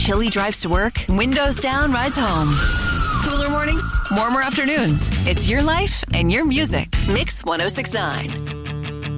Chili drives to work, windows down rides home. Cooler mornings, warmer afternoons. It's your life and your music. Mix 106.9.